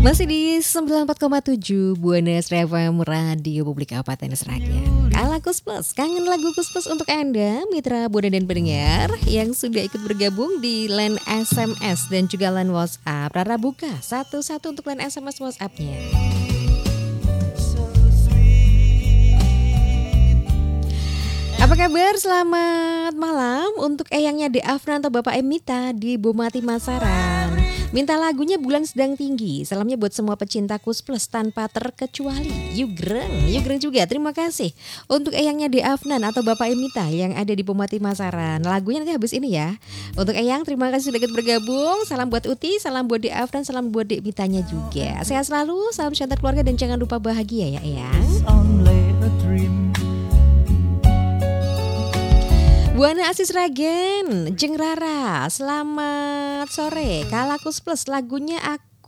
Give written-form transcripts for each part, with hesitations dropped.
Masih di 94,7 Buana FM Radio Publik Kabupaten Sragen. Kalakus Plus, kangen lagu Kus untuk Anda, mitra Buana dan pendengar yang sudah ikut bergabung di line SMS dan juga line WhatsApp. Rara buka satu-satu untuk line SMS WhatsApp-nya. Apa kabar? Selamat malam untuk eyangnya De Afnan atau Bapak Emita di Bomati Masaran. Minta lagunya Bulan Sedang Tinggi. Salamnya buat semua pecinta Kus Plus tanpa terkecuali. Yugreng juga. Terima kasih untuk eyangnya De Afnan atau Bapak Emita yang ada di Bomati Masaran. Lagunya nanti habis ini ya. Untuk eyang terima kasih sudah ikut bergabung. Salam buat Uti, salam buat De Afnan, salam buat De Mitanya juga. Sehat selalu, salam syantar keluarga dan jangan lupa bahagia ya eyang. Buana Asis Ragen, Jeng Rara, selamat sore. Kalakus Plus, lagunya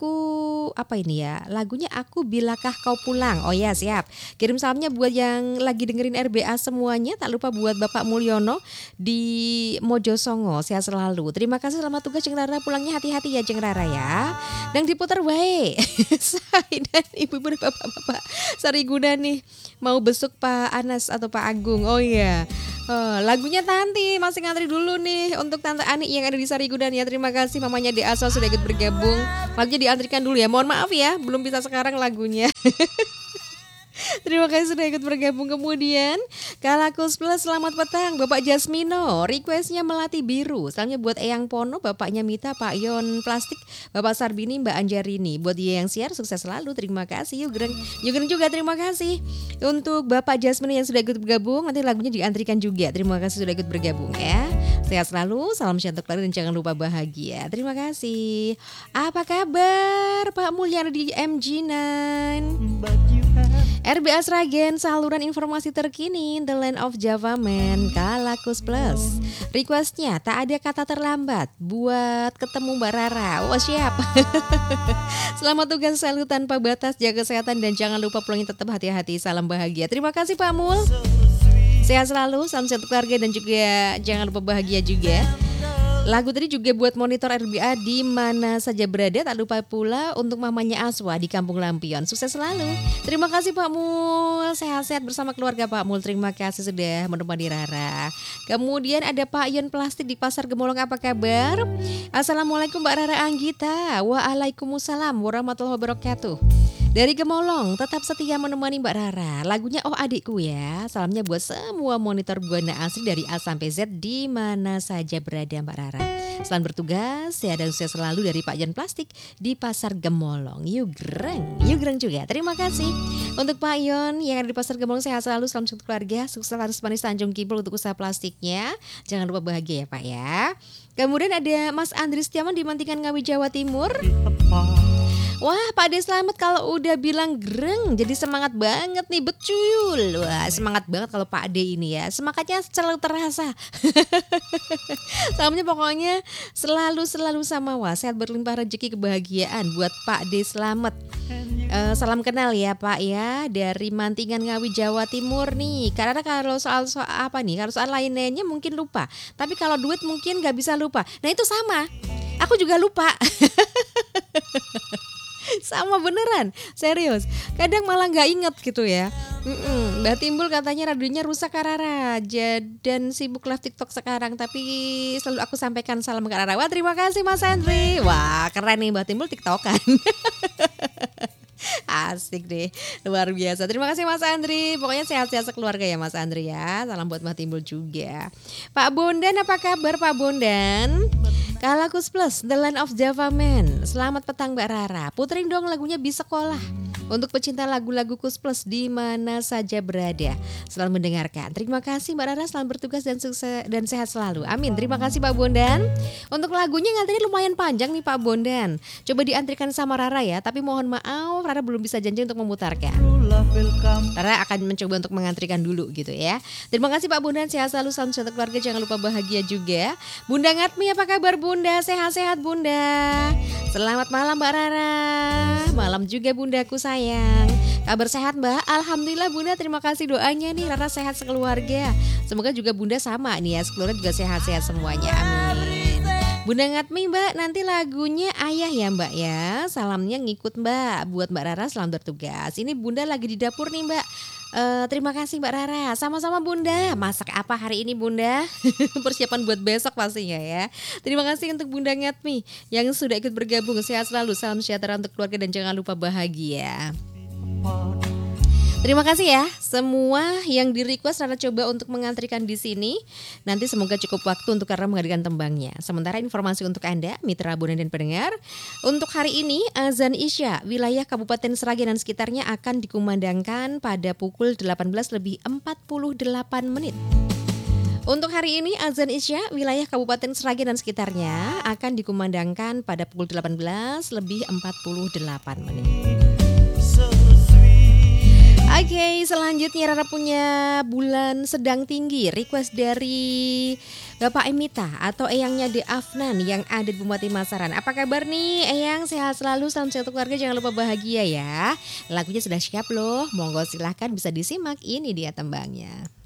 lagunya aku bilakah kau pulang. Oh ya siap. Kirim salamnya buat yang lagi dengerin RBA semuanya. Tak lupa buat Bapak Mulyono di Mojosongo. Sehat selalu. Terima kasih, selamat tugas Jeng Rara. Pulangnya hati-hati ya Jeng Rara ya. Dan diputar wae. Saya dan ibu-ibu dan bapak-bapak Sariguna nih mau besuk Pak Anas atau Pak Agung. Oh iya. Lagunya Tanti masih ngantri dulu nih untuk Tante Ani yang ada di Sarigudan ya. Terima kasih mamanya De Asal sudah ikut bergabung. Lagunya diantrikan dulu ya. Mohon maaf ya belum bisa sekarang lagunya. Terima kasih sudah ikut bergabung. Kemudian Kalakus Plus, selamat petang Bapak Jasmino, requestnya Melati Biru. Salamnya buat Eyang Pono, bapaknya Mita, Pak Yon Plastik, Bapak Sarbini, Mbak Anjarini. Buat dia yang siar sukses selalu. Terima kasih Yugreng juga terima kasih. Untuk Bapak Jasmino yang sudah ikut bergabung, nanti lagunya diantrikan juga. Terima kasih sudah ikut bergabung ya. Sehat selalu, salam syantuk keluarga dan jangan lupa bahagia. Terima kasih. Apa kabar Pak Mulyana di MG9? RBA Sragen, saluran informasi terkini, The Land of Java Man, Kalakus Plus. Requestnya tak ada kata terlambat buat ketemu Mbak Rara. Oh siap. Selamat tugas selalu tanpa batas, jaga kesehatan dan jangan lupa pulangnya tetap hati-hati. Salam bahagia. Terima kasih Pak Mul. Sehat selalu, salam satu keluarga dan juga jangan lupa bahagia juga. Lagu tadi juga buat monitor RBA di mana saja berada. Tak lupa pula untuk mamanya Aswa di Kampung Lampion. Sukses selalu. Terima kasih Pak Mul. Sehat-sehat bersama keluarga Pak Mul. Terima kasih sudah menemani Rara. Kemudian ada Pak Yon Plastik di Pasar Gemolong. Apa kabar? Assalamualaikum Mbak Rara Anggita. Waalaikumsalam warahmatullahi wabarakatuh. Dari Gemolong, tetap setia menemani Mbak Rara. Lagunya Oh Adikku ya. Salamnya buat semua monitor Buana Asri dari A sampai Z di mana saja berada Mbak Rara. Selamat bertugas, sehat dan sukses selalu dari Pak Jan Plastik di Pasar Gemolong. Yugreng juga. Terima kasih untuk Pak Yon yang ada di Pasar Gemolong. Sehat selalu, salam satu keluarga. Sukses harus manis Tanjung Kibul untuk usaha plastiknya. Jangan lupa bahagia ya Pak ya. Kemudian ada Mas Andri Setiawan di Mantingan Ngawi Jawa Timur. Wah Pak Ade selamat kalau udah bilang greng, jadi semangat banget nih becul. Wah semangat banget kalau Pak Ade ini ya, semangatnya selalu terasa. Salamnya pokoknya selalu sama wah, sehat berlimpah rezeki kebahagiaan buat Pak Ade selamat. Salam kenal ya Pak ya dari Mantingan Ngawi Jawa Timur nih. Karena kalau soal apa nih, kalau soal lainnya mungkin lupa, tapi kalau duit mungkin gak bisa lupa. Nah itu sama, aku juga lupa. Sama beneran, serius. Kadang malah gak inget gitu ya. Mbak Timbul katanya radionya rusak Kak Rara dan sibuk live TikTok sekarang. Tapi selalu aku sampaikan salam Kak Rara. Wah terima kasih Mas Andri. Wah keren nih Mbak Timbul TikTokan. Asik deh, luar biasa. Terima kasih Mas Andri. Pokoknya sehat-sehat sekeluarga ya Mas Andri ya. Salam buat Mbak Timbul juga. Pak Bondan apa kabar Pak Bondan? Kalakus Plus, The Land of Java Man. Selamat petang Mbak Rara. Puterin dong lagunya Bis Sekolah. Untuk pecinta lagu-lagu Kus Plus di mana saja berada, selalu mendengarkan. Terima kasih Mbak Rara, selamat bertugas dan sukses dan sehat selalu. Amin. Terima kasih Pak Bondan. Untuk lagunya ngantrinya lumayan panjang nih Pak Bondan. Coba diantrikan sama Rara ya, tapi mohon maaf Rara belum bisa janji untuk memutarkan. Rara akan mencoba untuk mengantrikan dulu gitu ya. Terima kasih Pak Bondan, sehat selalu, salam satu keluarga, jangan lupa bahagia juga. Bunda Ngatmi apa kabar Bunda? Sehat-sehat Bunda. Selamat malam Mbak Rara. Malam juga Bundaku sayang. Kabar sehat Mbak? Alhamdulillah Bunda, terima kasih doanya nih. Rara sehat sekeluarga. Semoga juga Bunda sama nih ya, sekeluarga juga sehat-sehat semuanya. Amin. Bunda Ngatmi Mbak, nanti lagunya Ayah ya Mbak ya. Salamnya ngikut Mbak. Buat Mbak Rara selamat bertugas. Ini Bunda lagi di dapur nih Mbak. Terima kasih Mbak Rara. Sama-sama Bunda. Masak apa hari ini Bunda? Persiapan buat besok pastinya ya. Terima kasih untuk Bunda Ngatmi yang sudah ikut bergabung. Sehat selalu. Salam sejahtera untuk keluarga dan jangan lupa bahagia. Terima kasih ya semua yang di request Rara coba untuk mengantrikan di sini. Nanti semoga cukup waktu untuk Rara menghadirkan tembangnya. Sementara informasi untuk Anda, mitra Buana dan pendengar, untuk hari ini azan Isya wilayah Kabupaten Sragen dan sekitarnya akan dikumandangkan pada pukul 18:48 menit. Untuk hari ini azan Isya wilayah Kabupaten Sragen dan sekitarnya akan dikumandangkan pada pukul 18:48 menit. Oke, selanjutnya Rara punya bulan sedang tinggi. Request dari Bapak Emita atau Eyangnya De Afnan yang ada di Bupati Masaran. Apa kabar nih Eyang? Sehat selalu, salam sehat keluarga, jangan lupa bahagia ya. Lagunya sudah siap loh, monggo silahkan bisa disimak, ini dia tembangnya.